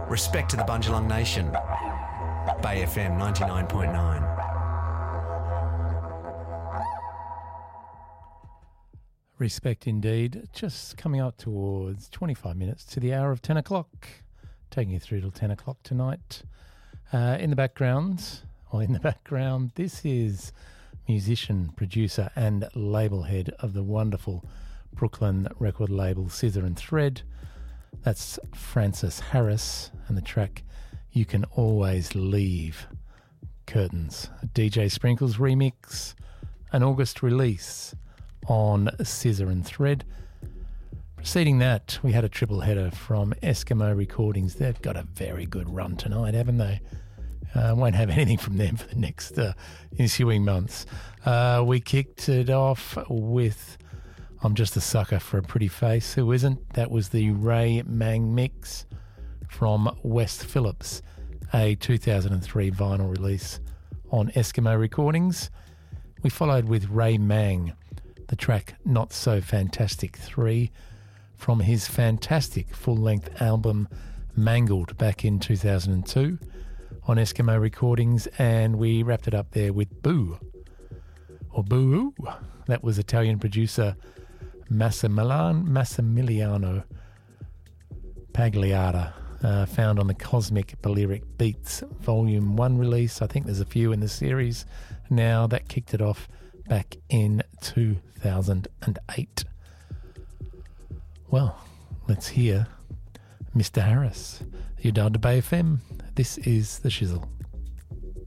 Respect to the Bundjalung Nation. Bay FM 99.9. Respect indeed. Just coming up towards 25 minutes to the hour of 10 o'clock. Taking you through till 10 o'clock tonight. In the background, this is musician, producer and label head of the wonderful Brooklyn record label Scissor and Thread. That's Francis Harris and the track You Can Always Leave. Curtains. A DJ Sprinkles remix. An August release on Scissor and Thread. Preceding that, we had a triple header from Eskimo Recordings. They've got a very good run tonight, haven't they? Won't have anything from them for the next ensuing months. We kicked it off with I'm Just a Sucker for a Pretty Face. Who isn't? That was the Ray Mang mix from West Phillips, a 2003 vinyl release on Eskimo Recordings. We followed with Ray Mang, the track Not So Fantastic 3 from his fantastic full-length album Mangled back in 2002 on Eskimo Recordings, and we wrapped it up there with Boo, or Boo. That was Italian producer Massimiliano Pagliata, found on the Cosmic Balearic Beats Volume 1 release. I think there's a few in the series now. That kicked it off back in 2008. Well, let's hear Mr. Harris. You're down to Bay FM. This is The Shizzle.